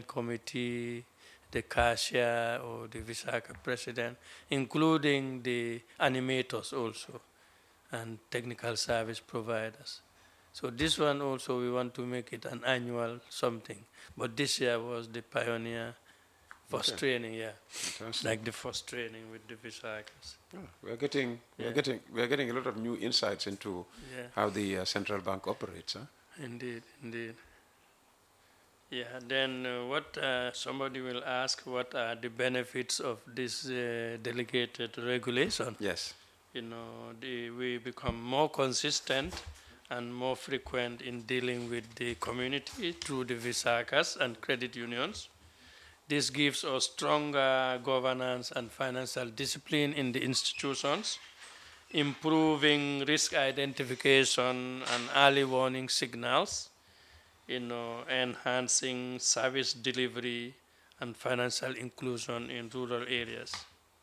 committee, the cashier or the Visaka president, including the animators also and technical service providers. So this one also we want to make it an annual something. But this year was the pioneer first training, yeah. Fantastic. Like the first training with the Visakas. Yeah, we're getting a lot of new insights into how the central bank operates. Huh? Indeed, indeed. Yeah, then what somebody will ask, what are the benefits of this delegated regulation? Yes. You know, we become more consistent and more frequent in dealing with the community through the Visakas and credit unions. This gives us stronger governance and financial discipline in the institutions, improving risk identification and early warning signals, enhancing service delivery and financial inclusion in rural areas.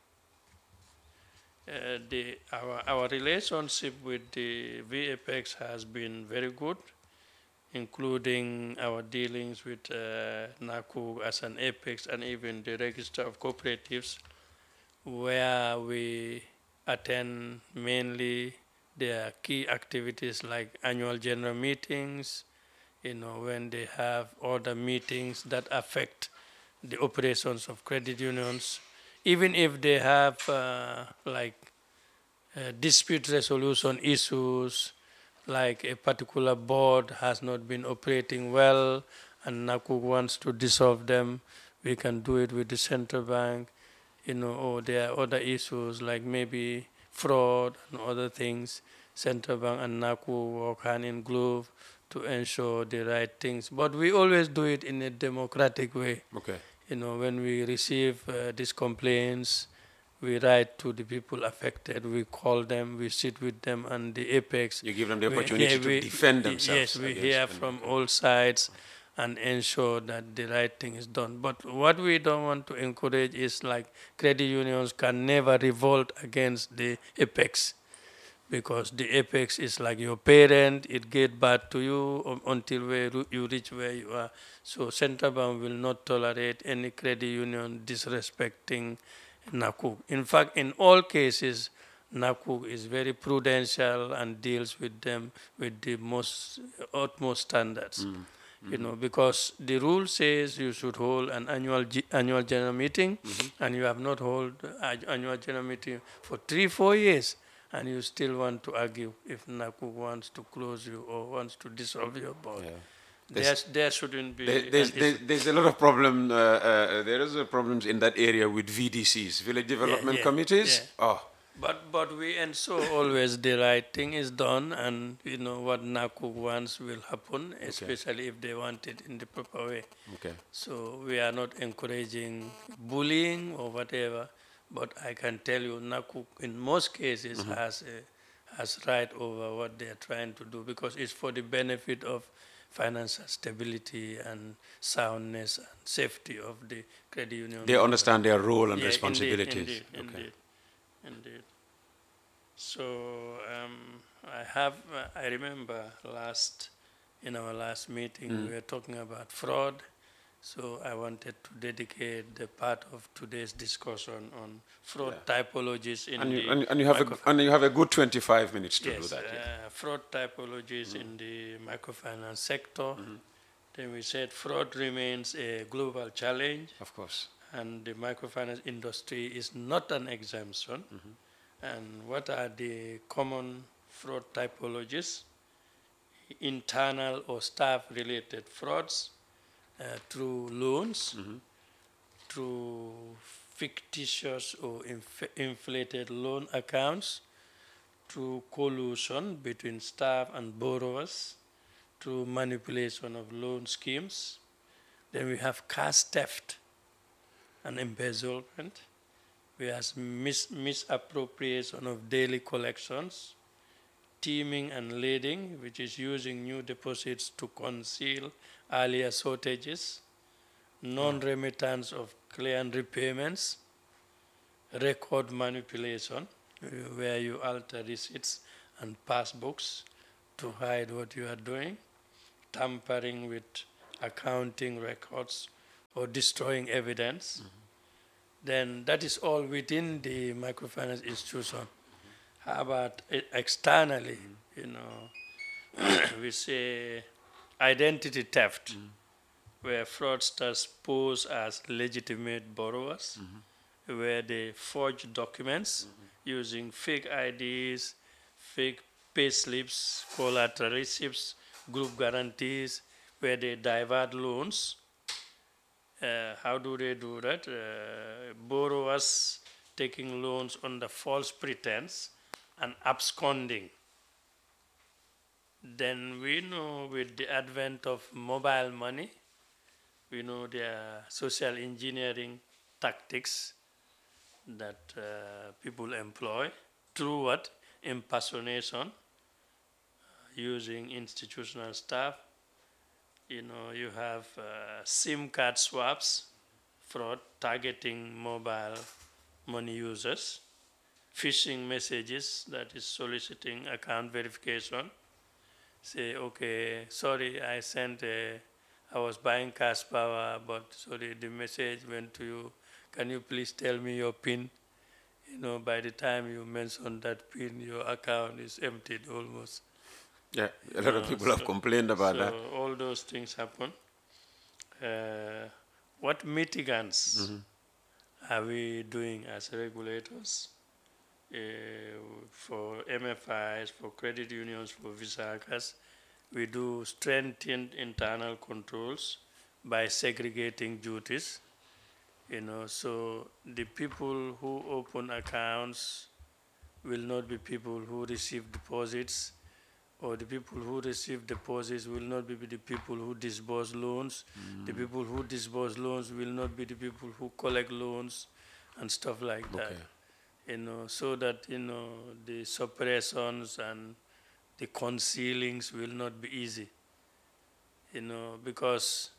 Our relationship with the VAPEX has been very good, including our dealings with NACU as an apex and even the Register of Cooperatives, where we attend mainly their key activities like annual general meetings, when they have other meetings that affect the operations of credit unions, even if they have dispute resolution issues, like a particular board has not been operating well and NACU wants to dissolve them, we can do it with the central bank, or there are other issues like maybe fraud and other things. Central bank and NACU work hand in glove to ensure the right things. But we always do it in a democratic way. Okay. When we receive these complaints, we write to the people affected, we call them, we sit with them, and the apex. You give them the opportunity to defend themselves. Yes, we hear from all sides and ensure that the right thing is done. But what we don't want to encourage is like credit unions can never revolt against the apex, because the apex is like your parent, it gets bad to you until where you reach where you are. So Central Bank will not tolerate any credit union disrespecting NACU. In fact, in all cases, NACU is very prudential and deals with them with the utmost standards. Because the rule says you should hold an annual general meeting, and you have not held annual general meeting for 3-4 years, and you still want to argue if NACU wants to close you or wants to dissolve your board. Yeah. There shouldn't be. There's a lot of problem. There is problems in that area with VDCs, village development committees. Yeah. Oh. But we ensure always the right thing is done, and what NACU wants will happen, especially if they want it in the proper way. Okay. So we are not encouraging bullying or whatever, but I can tell you NACU in most cases has right over what they are trying to do, because it's for the benefit of financial stability and soundness and safety of the credit union. They understand their role and responsibilities. Indeed. So I remember in our last meeting, we were talking about fraud. So I wanted to dedicate the part of today's discussion on fraud typologies and you have a good 25 minutes to do that. Fraud typologies in the microfinance sector. Then we said fraud remains a global challenge. Of course. And the microfinance industry is not an exemption. And what are the common fraud typologies? Internal or staff-related frauds, through loans, through fictitious or inflated loan accounts, through collusion between staff and borrowers, through manipulation of loan schemes. Then we have cash theft and embezzlement. We have misappropriation of daily collections, teaming and lading, which is using new deposits to conceal earlier shortages, non-remittance of client repayments, record manipulation, where you alter receipts and passbooks to hide what you are doing, tampering with accounting records or destroying evidence, then that is all within the microfinance institution. How about externally? We say identity theft, where fraudsters pose as legitimate borrowers, where they forge documents using fake IDs, fake pay slips, collateral receipts, group guarantees, where they divert loans. How do they do that? Borrowers taking loans under false pretense and absconding. Then we know with the advent of mobile money, we know there are social engineering tactics that people employ through what? Impersonation, using institutional staff. You have SIM card swaps, fraud targeting mobile money users, phishing messages, that is soliciting account verification. Say, okay, sorry, I was buying cash power, but sorry, the message went to you. Can you please tell me your PIN? By the time you mention that PIN, your account is emptied almost. Yeah, a lot of people have complained about that. So all those things happen. What mitigants are we doing as regulators for MFIs, for credit unions, for Visakas? We do strengthened internal controls by segregating duties. So the people who open accounts will not be people who receive deposits, or the people who receive deposits will not be the people who disburse loans. The people who disburse loans will not be the people who collect loans and stuff like that. So that, the suppressions and the concealings will not be easy. Because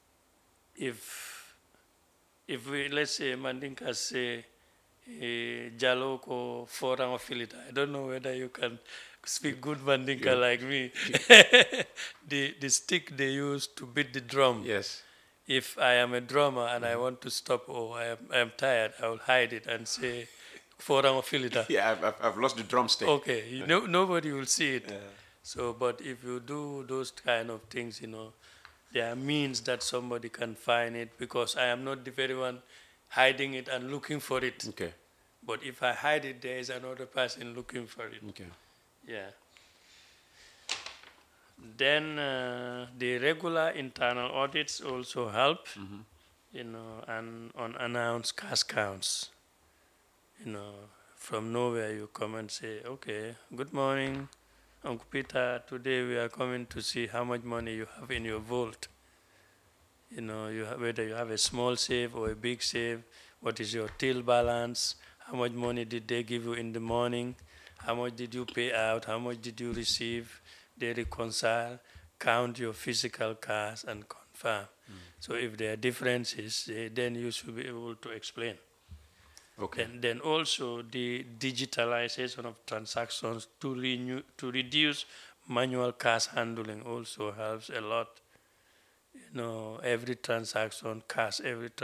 if we, let's say, Mandinka say, Jaloko Foran Filita. I don't know whether you can speak good Mandinka like me. The stick they use to beat the drum. Yes. If I am a drummer and I want to stop, or I am tired, I will hide it and say Foran Filita. Yeah, I've lost the drumstick. Okay, nobody will see it. So, but if you do those kind of things, there are means that somebody can find it, because I am not the very one hiding it and looking for it. Okay. But if I hide it, there is another person looking for it. Okay. Yeah. Then the regular internal audits also help, and unannounced cash counts. From nowhere you come and say, okay, good morning, Uncle Peter, today we are coming to see how much money you have in your vault. Whether you have a small save or a big save, what is your till balance, how much money did they give you in the morning, how much did you pay out, how much did you receive, they reconcile, count your physical cash and confirm. So if there are differences, then you should be able to explain. Okay. And then also the digitalization of transactions to reduce manual cash handling also helps a lot. Every transaction cash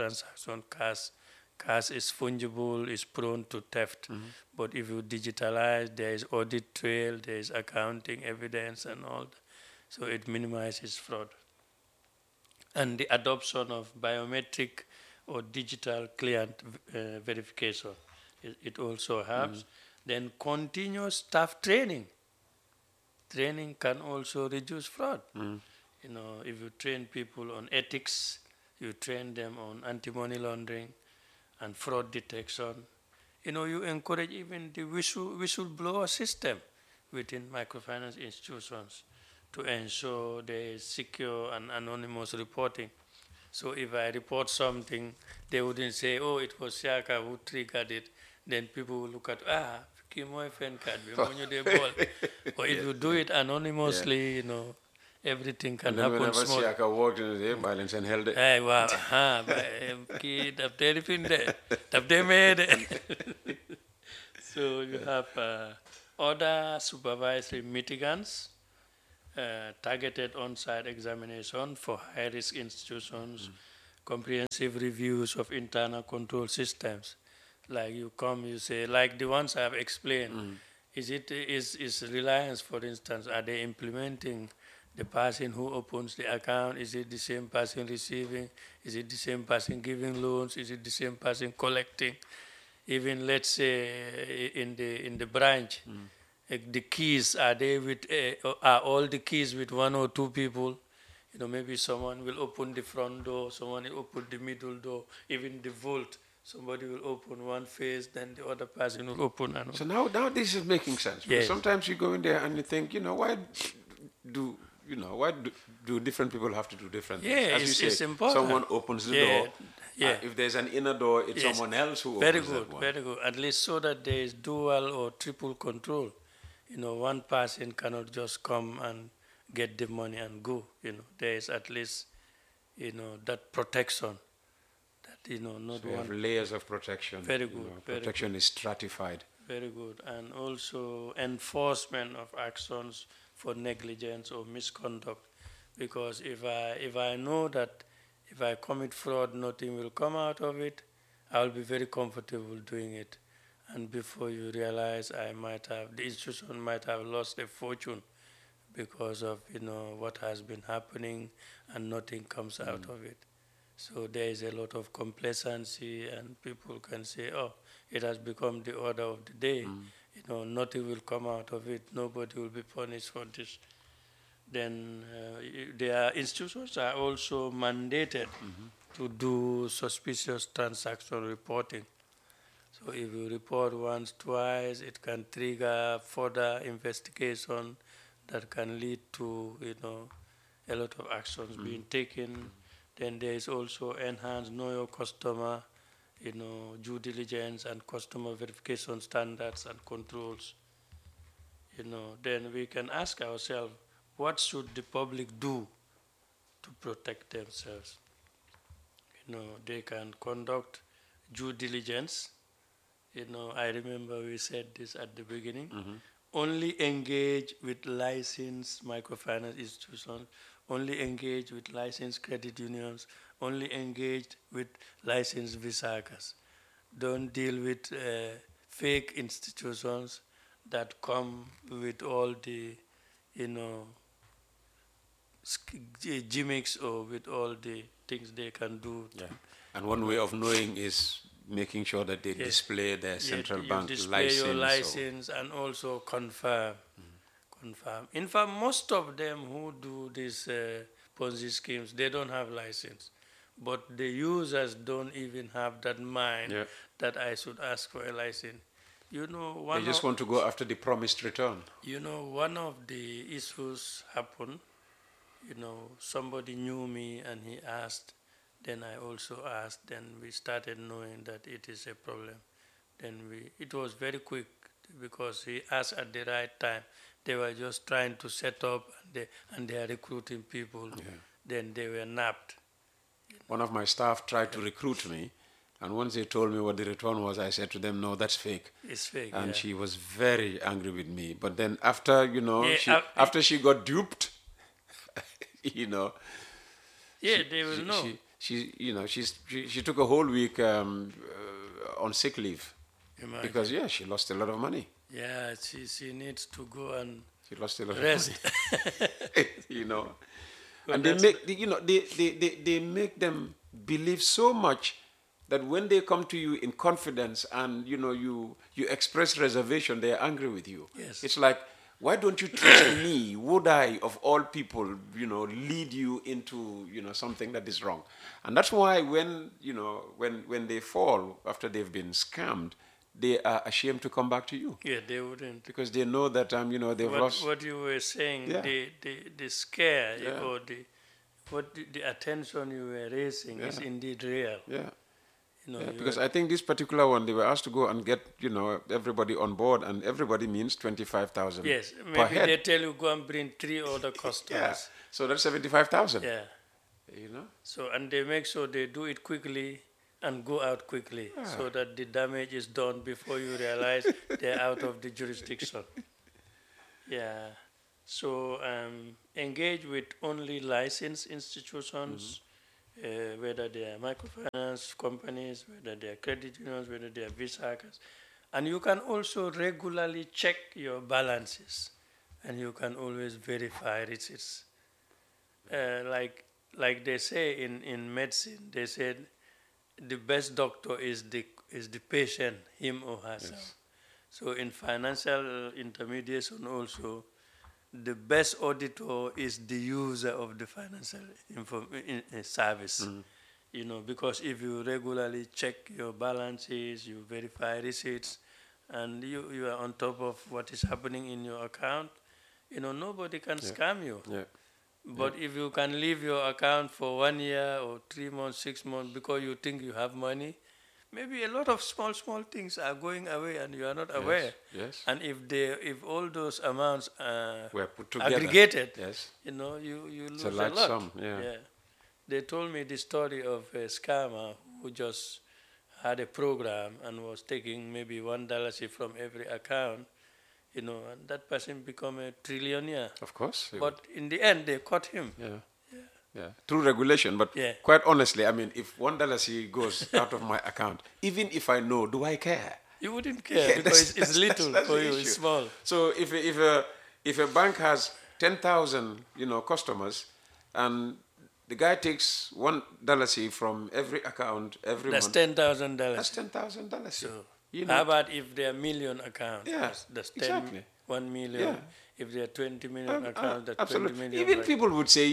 is fungible, is prone to theft. But if you digitalize, there is audit trail, there is accounting evidence and all that. So it minimizes fraud. And the adoption of biometric or digital client verification, it also helps. Then continuous staff training. Training can also reduce fraud. If you train people on ethics, you train them on anti-money laundering and fraud detection. You encourage even the whistleblower system within microfinance institutions to ensure there is secure and anonymous reporting. So if I report something, they wouldn't say, oh, it was Siaka who triggered it. Then people will look at, Kimoy fan card, or if you do it anonymously, everything can happen whenever small. Siaka walked in the violence and held it. Hey, wow, So you have other supervisory mitigants, targeted on-site examination for high-risk institutions, comprehensive reviews of internal control systems. Like you come, you say, like the ones I have explained, is Reliance, for instance, are they implementing the person who opens the account? Is it the same person receiving? Is it the same person giving loans? Is it the same person collecting? Even let's say in the branch, the keys, are they with are all the keys with one or two people? Maybe someone will open the front door, someone will open the middle door, even the vault. Somebody will open one face, then the other person will open another. So now this is making sense. Because Yes. sometimes you go in there and you think, do why do different people have to do different things? Yeah, As you say, it's important. someone opens the Yeah, door. yeah. If there's an inner door, it's Yes. someone else who Very opens good, that one. very good. At least so that there is dual or triple control. One person cannot just come and get the money and go. There is at least, that protection. That, not So we have one. layers of protection. Very good, very protection is stratified. Very good. And also enforcement of actions for negligence or misconduct. Because if I know that if I commit fraud, nothing will come out of it, I'll be very comfortable doing it. And before you realize, the institution might have lost a fortune because of, what has been happening and nothing comes out of it. So there is a lot of complacency and people can say, oh, it has become the order of the day. Nothing will come out of it. Nobody will be punished for this. Then their institutions are also mandated to do suspicious transaction reporting. So if you report once, twice, it can trigger further investigation that can lead to, a lot of actions being taken. Then there is also enhanced know your customer, due diligence and customer verification standards and controls. Then we can ask ourselves, what should the public do to protect themselves? They can conduct due diligence. I remember we said this at the beginning. Only engage with licensed microfinance institutions, only engage with licensed credit unions, only engage with licensed visas. Don't deal with fake institutions that come with all the, gimmicks or with all the things they can do. Yeah. And one way of knowing is making sure that they display their central bank display license. your license and also confirm. Confirm. In fact, most of them who do these Ponzi schemes, they don't have license. But the users don't even have that mind that I should ask for a license. They just want to go after the promised return. One of the issues happened. Somebody knew me and he asked. Then I also asked. Then we started knowing that it is a problem. Then it was very quick because he asked at the right time. They were just trying to set up and they are recruiting people. Then they were nabbed. One of my staff tried to recruit me, and once they told me what the return was, I said to them, no, that's fake. It's fake. And she was very angry with me. But then after, after she got duped, they will know. She took a whole week on sick leave. Imagine. Because she lost a lot of money. Yeah, she needs to go and she lost a lot rest. Of money. And they make them believe so much that when they come to you in confidence and you express reservation, they are angry with you. Yes. It's like, why don't you trust me? Would I, of all people, lead you into something that is wrong? And that's why when they fall after they've been scammed, they are ashamed to come back to you. Yeah, they wouldn't. Because they know that they've lost. What you were saying, the scare or the attention you were raising is indeed real. Yeah. Because I think this particular one, they were asked to go and get everybody on board, and everybody means 25,000. Yes, per maybe head. they tell you go and bring 3 other customers. Yeah. So that's 75,000. Yeah. So and they make sure they do it quickly and go out quickly, so that the damage is done before you realize they're out of the jurisdiction. Yeah. So engage with only licensed institutions, whether they are microfinance companies, whether they are credit unions, whether they are visa hackers. And you can also regularly check your balances, and you can always verify receipts. Like they say in medicine, they said the best doctor is the patient, him or herself. Yes. So in financial intermediation also, the best auditor is the user of the financial service. You know, because if you regularly check your balances, you verify receipts, and you are on top of what is happening in your account, you know, nobody can scam you. Yeah. But if you can leave your account for 1 year or 3 months, 6 months because you think you have money, maybe a lot of small things are going away and you are not aware. Yes. And if all those amounts are Were put together. aggregated, Yes. you know, you lose It's a a large lot. sum. Yeah. They told me the story of a scammer who just had a program and was taking maybe $1 from every account, you know, and that person become a trillionaire. Of course. But in the end, they caught him. Yeah. Through regulation, but Yeah. quite honestly, I mean, if $1 goes out of my account, even if I know, do I care? You wouldn't care because it's little that's for the you, issue. it's small. So if a bank has 10,000 customers, and the guy takes $1 from every account every That's month, $10,000. that's $10,000. So You how know, about if there are million accounts? Yeah, That's 10, exactly. 1 million. Yeah. If there are 20 million accounts, that's 20 absolutely. million. Even right? people would say,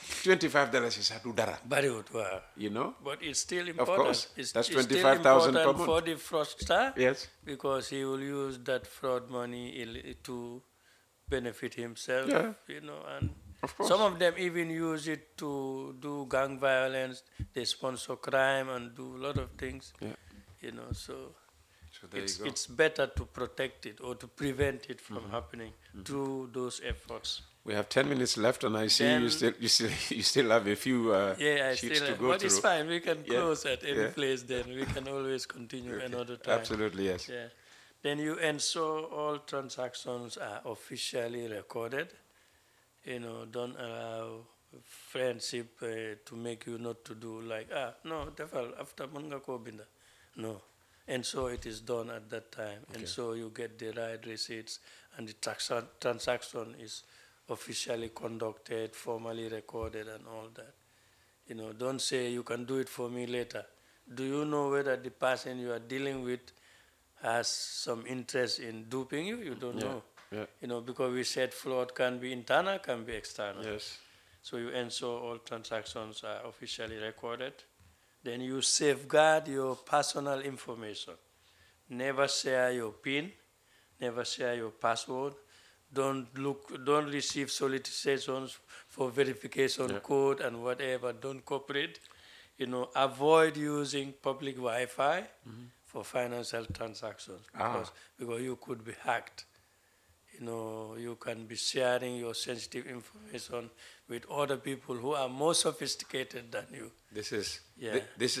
$25 is Hadudara. Very good, wow. You know, But it's still important. course. It's, That's it's still 25,000 per important for month. the fraudster. Yes. Because he will use that fraud money to benefit himself. Yeah. You know, and Of course. some of them even use it to do gang violence. They sponsor crime and do a lot of things. Yeah. You know, so there you go. it's better to protect it or to prevent it from happening through those efforts. We have 10 minutes left, and I see you still have a few I sheets still to have, go but through. it's fine. We can close at any Yeah. place. Then we can always continue another time. Absolutely, yes. Yeah. Then you ensure all transactions are officially recorded. You know, don't allow friendship to make you not to do like no, definitely after manga ko binda. No. And so it is done at that time. And so you get the right receipts and the transaction is officially conducted, formally recorded and all that. You know, don't say you can do it for me later. Do you know whether the person you are dealing with has some interest in duping you? You don't know. Yeah. You know, because we said fraud can be internal, can be external. Yes. So you ensure all transactions are officially recorded. Then you safeguard your personal information. Never share your PIN, never share your password. Don't receive solicitations for verification code and whatever. Don't cooperate. You know, avoid using public Wi-Fi for financial transactions because you could be hacked. You know, you can be sharing your sensitive information with other people who are more sophisticated than you. This is Yeah.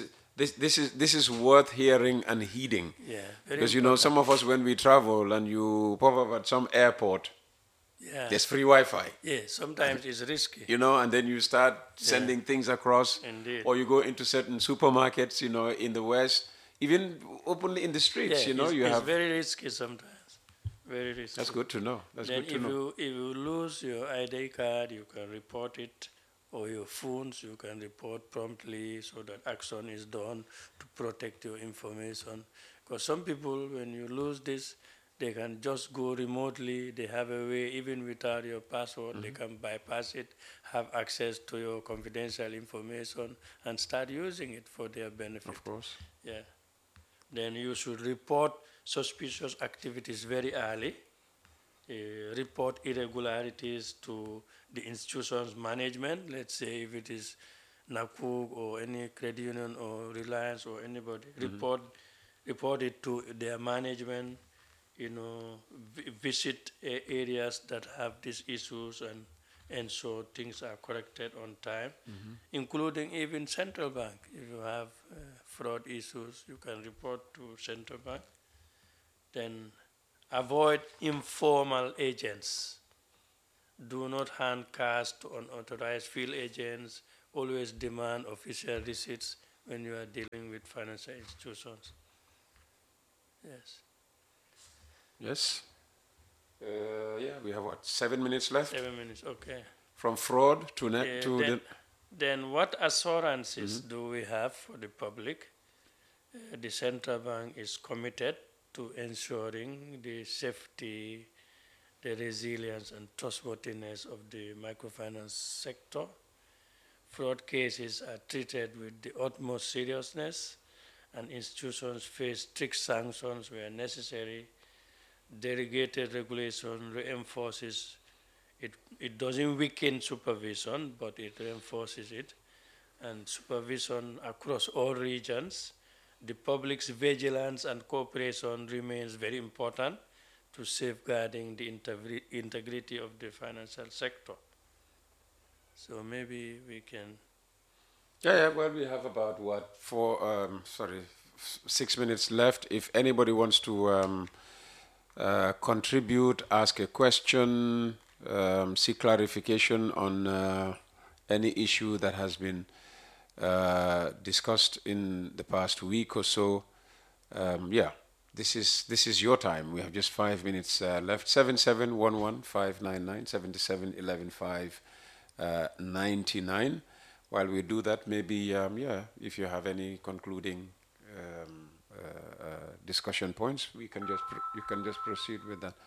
this is worth hearing and heeding. Yeah, Because some of us, when we travel and you pop up at some airport, there's free Wi-Fi. Yeah, sometimes it's risky. You know, and then you start sending things across. Indeed. Or you go into certain supermarkets, in the West, even openly in the streets, it's very risky sometimes. Very risky. That's good to know. That's Then good to know. if you lose your ID card, you can report it, or your phones, you can report promptly so that action is done to protect your information. Because some people, when you lose this, they can just go remotely. They have a way, even without your password, they can bypass it, have access to your confidential information, and start using it for their benefit. Of course. Yeah. Then you should report suspicious activities very early. Report irregularities to the institution's management. Let's say if it is NAPUG or any credit union or Reliance or anybody, report it to their management. Visit areas that have these issues and ensure things are corrected on time, including even central bank. If you have fraud issues, you can report to central bank. Then avoid informal agents. Do not hand cash to unauthorized field agents always demand official receipts when you are dealing with financial institutions. Yes. Yes. Yeah, we have what, 7 minutes left? 7 minutes, okay. From fraud to net Yeah, to the. then what assurances do we have for the public? The central bank is committed to ensuring the safety, the resilience and trustworthiness of the microfinance sector. Fraud cases are treated with the utmost seriousness and institutions face strict sanctions where necessary. Delegated regulation reinforces it. It doesn't weaken supervision, but it reinforces it. And supervision across all regions. The public's vigilance and cooperation remains very important to safeguarding the integrity of the financial sector. So maybe we can. Yeah, well, we have about what, 6 minutes left. If anybody wants to contribute, ask a question, seek clarification on any issue that has been discussed in the past week or so, yeah, this is your time. We have just 5 minutes left. 7711 99. While we do that, maybe yeah, if you have any concluding discussion points, you can just proceed with that.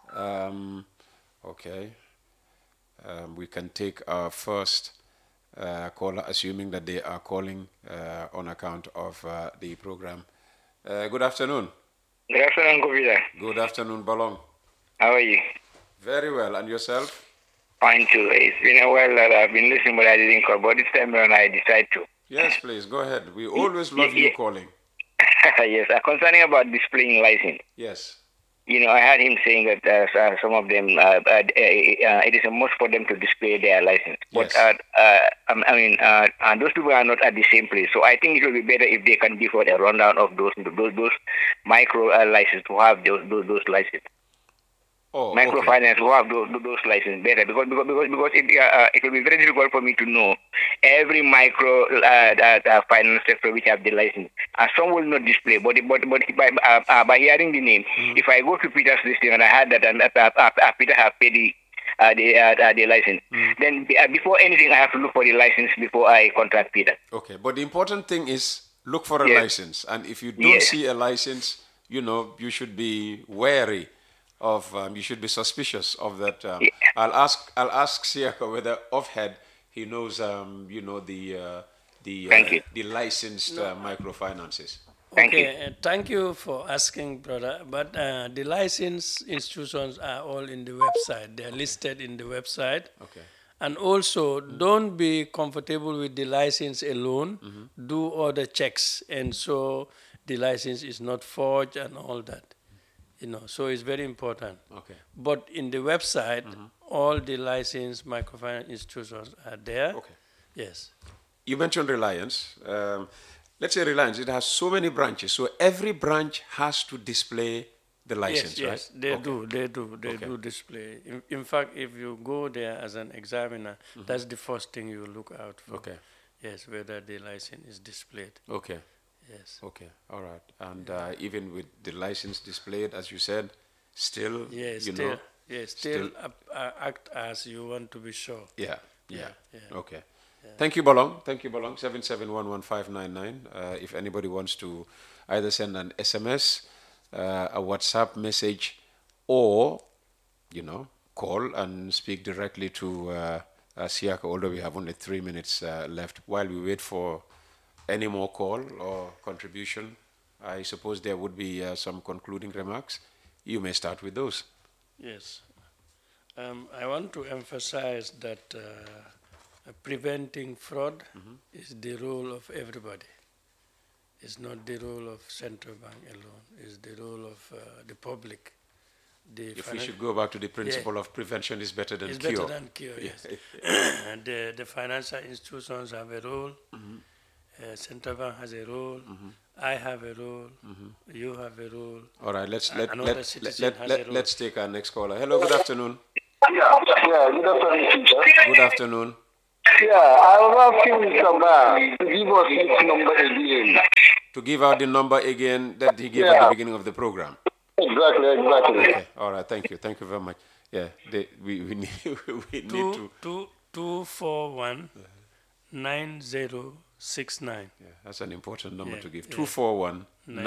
Okay, we can take our first caller, assuming that they are calling on account of the program. Good afternoon. Good afternoon, Govida. Good afternoon, Balong. How are you? Very well, and yourself? Fine too. It's been a while that I've been listening, but I didn't call. But this time around, I decided to. Yes, please, go ahead. We always love you calling. Yes, concerning about displaying license. Yes. You know, I heard him saying that some of them, it is a must for them to display their license. But Yes. And those people are not at the same place. So I think it will be better if they can give out a rundown of those micro licenses to have those licenses. Oh, Microfinance okay. who have those licenses better because it will be very difficult for me to know every micro finance sector which have the license. And some will not display, but by hearing the name, if I go to Peter's listing and I had that and Peter have paid the license, then before anything I have to look for the license before I contact Peter. Okay, but the important thing is look for a Yes. license, and if you don't Yes. see a license, you should be wary of. You should be suspicious of that. Yeah. I'll ask Siaka whether offhead he knows. Thank you. The licensed microfinances. Thank you. Okay, thank you for asking, brother. But the license institutions are all in the website. They are listed in the website. Okay. And also, don't be comfortable with the license alone. Do other checks, and so the license is not forged and all that. So it's very important. Okay. But in the website, all the licensed microfinance institutions are there. Okay. Yes. You mentioned Reliance. Let's say Reliance, it has so many branches, so every branch has to display the license, yes, right? they Okay. do. They do display. In fact, if you go there as an examiner, that's the first thing you look out for. Okay. Yes, whether the license is displayed. Okay. Yes. Okay. All right. And even with the license displayed, as you said, still, Yes. know, Still act as you want to be sure. yeah. Yeah. Okay. Thank you, Balong. 77115999. If anybody wants to either send an SMS, a WhatsApp message, or call and speak directly to Siaka, although we have only 3 minutes left. While we wait for any more call or contribution, I suppose there would be some concluding remarks. You may start with those. Yes. I want to emphasize that preventing fraud is the role of everybody. It's not the role of central bank alone. It's the role of the public. If we should go back to the principle of prevention is better than it's cure. better than cure, yes. And the financial institutions have a role. Central bank has a role. I have a role. You have a role. All right, let's take our next caller. Hello, good afternoon. Yeah, good afternoon, teacher. Good afternoon. Yeah, I was asking Mr. Bar to give us his number again. To give out the number again that he gave at the beginning of the program. Exactly. Okay, all right, thank you very much. Yeah, we need, we need to... 241 9069. Yeah, that's an important number to give. 241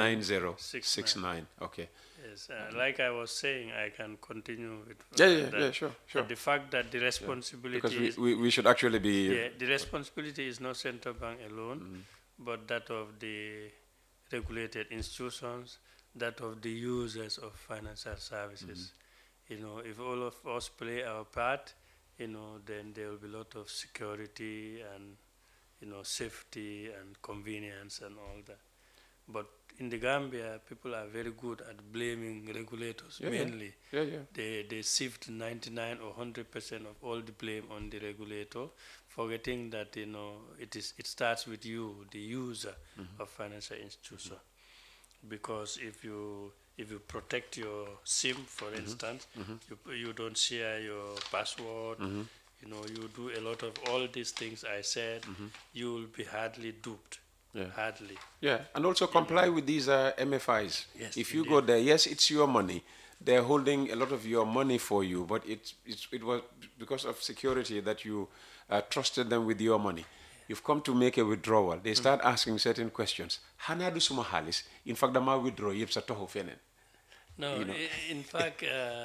9069. Okay. Yes, like I was saying, I can continue with sure. The fact that the responsibility because we should actually be... the responsibility is not central bank alone, but that of the regulated institutions, that of the users of financial services. If all of us play our part, then there will be a lot of security and, safety and convenience and all that. But in the Gambia, people are very good at blaming regulators mainly. They shift 99 or 100% of all the blame on the regulator, forgetting that it starts with you, the user of financial institution. Because if you protect your SIM, for instance, you don't share your password, you do a lot of all these things I said, you will be hardly duped. Hardly. Yeah, and also comply with these MFIs. Yes, if you go there, yes, it's your money. They're holding a lot of your money for you, but it was because of security that you trusted them with your money. You've come to make a withdrawal. They start asking certain questions. Hana du suma halis. In fact, dama withdraw yep sa toho fenen. No, in fact,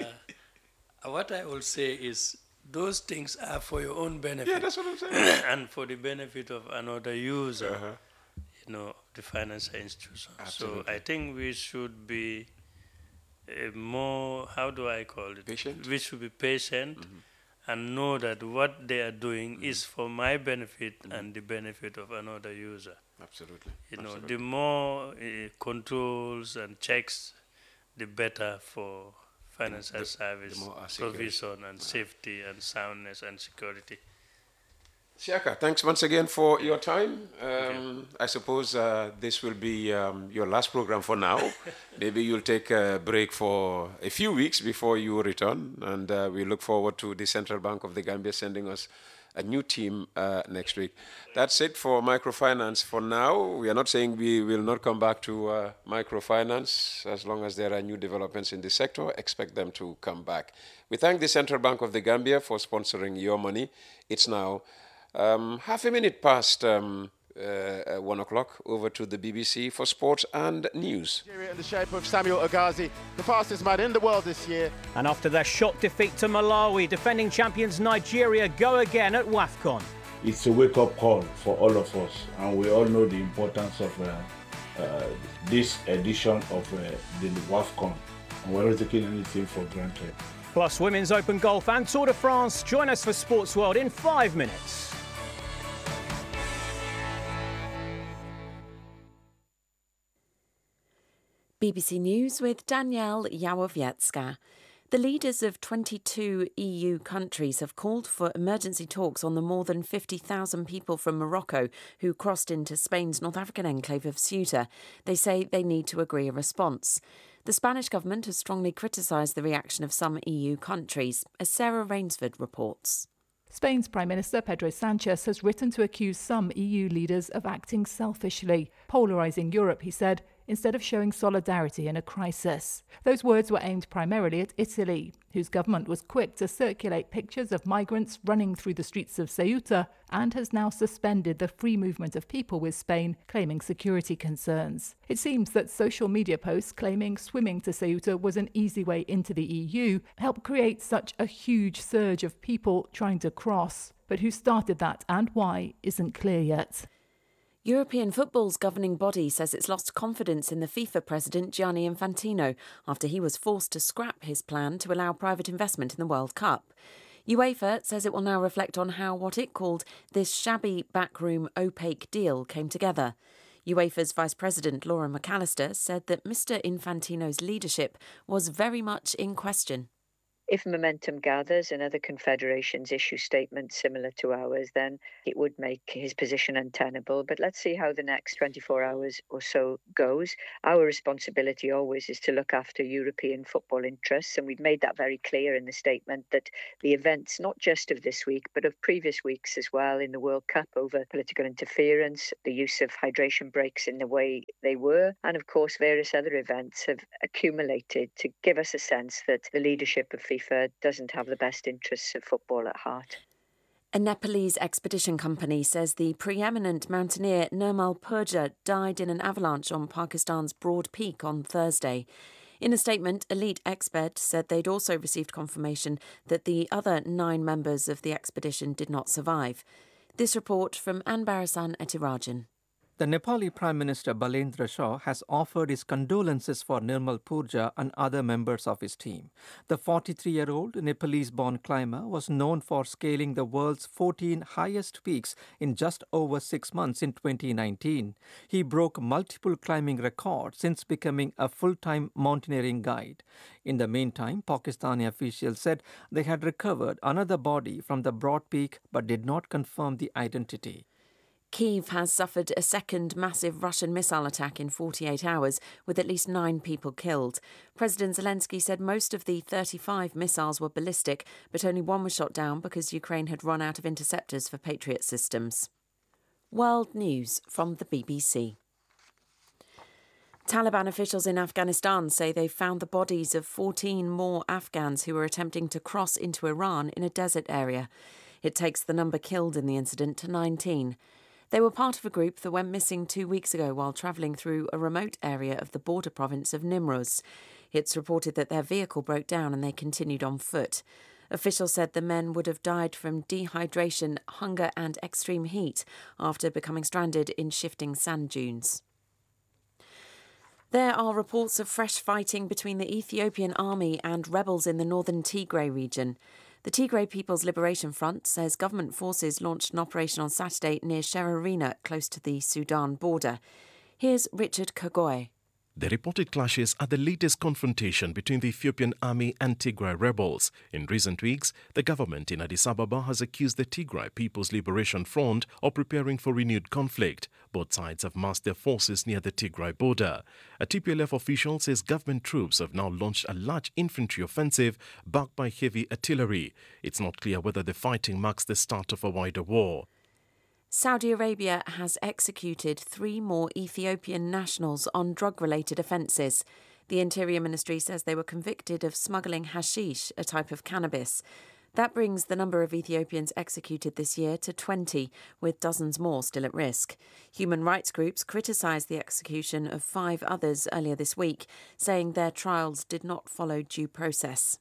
what I will say is those things are for your own benefit. Yeah, that's what I'm saying. And for the benefit of another user, the financial institution. Absolutely. So I think we should be more, how do I call it? Patient? We should be patient and know that what they are doing is for my benefit and the benefit of another user. Absolutely. The more controls and checks, the better for financial service provision and safety and soundness and security. Siaka, thanks once again for your time. I suppose this will be your last program for now. Maybe you'll take a break for a few weeks before you return, and we look forward to the Central Bank of the Gambia sending us a new team next week. That's it for microfinance for now. We are not saying we will not come back to microfinance as long as there are new developments in the sector. Expect them to come back. We thank the Central Bank of the Gambia for sponsoring Your Money. It's now half a minute past 1 o'clock. Over to the BBC for sports and news. In the shape of Samuel Agazi, the fastest man in the world this year. And after their shock defeat to Malawi, defending champions Nigeria go again at WAFCON. It's a wake-up call for all of us, and we all know the importance of this edition of the WAFCON, and we're not taking anything for granted. Plus Women's Open Golf and Tour de France. Join us for Sports World in 5 minutes. BBC News with Danielle Yawowiecka. The leaders of 22 EU countries have called for emergency talks on the more than 50,000 people from Morocco who crossed into Spain's North African enclave of Ceuta. They say they need to agree a response. The Spanish government has strongly criticised the reaction of some EU countries, as Sarah Rainsford reports. Spain's Prime Minister Pedro Sanchez has written to accuse some EU leaders of acting selfishly, polarising Europe, he said, instead of showing solidarity in a crisis. Those words were aimed primarily at Italy, whose government was quick to circulate pictures of migrants running through the streets of Ceuta and has now suspended the free movement of people with Spain, claiming security concerns. It seems that social media posts claiming swimming to Ceuta was an easy way into the EU helped create such a huge surge of people trying to cross. But who started that and why isn't clear yet. European football's governing body says it's lost confidence in the FIFA president Gianni Infantino after he was forced to scrap his plan to allow private investment in the World Cup. UEFA says it will now reflect on how what it called this shabby backroom opaque deal came together. UEFA's Vice President Laura McAllister said that Mr Infantino's leadership was very much in question. If momentum gathers and other confederations issue statements similar to ours, then it would make his position untenable. But let's see how the next 24 hours or so goes. Our responsibility always is to look after European football interests, and we've made that very clear in the statement that the events, not just of this week, but of previous weeks as well in the World Cup over political interference, the use of hydration breaks in the way they were, and of course various other events have accumulated to give us a sense that the leadership of FIFA doesn't have the best interests of football at heart. A Nepalese expedition company says the preeminent mountaineer Nirmal Purja died in an avalanche on Pakistan's Broad Peak on Thursday. In a statement, Elite Expert said they'd also received confirmation that the other 9 members of the expedition did not survive. This report from Anbarasan Etirajan. The Nepali Prime Minister Balendra Shah has offered his condolences for Nirmal Purja and other members of his team. The 43-year-old Nepalese-born climber was known for scaling the world's 14 highest peaks in just over 6 months in 2019. He broke multiple climbing records since becoming a full-time mountaineering guide. In the meantime, Pakistani officials said they had recovered another body from the Broad Peak but did not confirm the identity. Kyiv has suffered a second massive Russian missile attack in 48 hours, with at least 9 people killed. President Zelensky said most of the 35 missiles were ballistic, but only one was shot down because Ukraine had run out of interceptors for Patriot systems. World News from the BBC. Taliban officials in Afghanistan say they've found the bodies of 14 more Afghans who were attempting to cross into Iran in a desert area. It takes the number killed in the incident to 19. They were part of a group that went missing 2 weeks ago while travelling through a remote area of the border province of Nimruz. It's reported that their vehicle broke down and they continued on foot. Officials said the men would have died from dehydration, hunger and extreme heat after becoming stranded in shifting sand dunes. There are reports of fresh fighting between the Ethiopian army and rebels in the northern Tigray region. The Tigray People's Liberation Front says government forces launched an operation on Saturday near Sherarina, close to the Sudan border. Here's Richard Kagoy. The reported clashes are the latest confrontation between the Ethiopian army and Tigray rebels. In recent weeks, the government in Addis Ababa has accused the Tigray People's Liberation Front of preparing for renewed conflict. Both sides have massed their forces near the Tigray border. A TPLF official says government troops have now launched a large infantry offensive backed by heavy artillery. It's not clear whether the fighting marks the start of a wider war. Saudi Arabia has executed 3 more Ethiopian nationals on drug-related offences. The Interior Ministry says they were convicted of smuggling hashish, a type of cannabis. That brings the number of Ethiopians executed this year to 20, with dozens more still at risk. Human rights groups criticised the execution of 5 others earlier this week, saying their trials did not follow due process.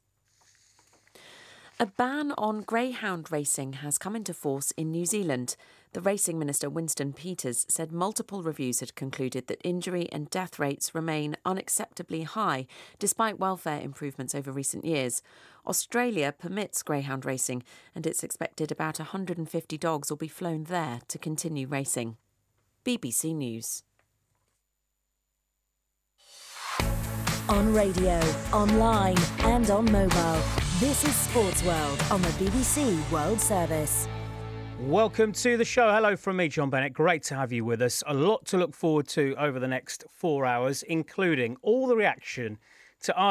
A ban on greyhound racing has come into force in New Zealand. The Racing Minister Winston Peters said multiple reviews had concluded that injury and death rates remain unacceptably high, despite welfare improvements over recent years. Australia permits greyhound racing, and it's expected about 150 dogs will be flown there to continue racing. BBC News. On radio, online and on mobile. This is Sports World on the BBC World Service. Welcome to the show. Hello from me, John Bennett. Great to have you with us. A lot to look forward to over the next 4 hours, including all the reaction to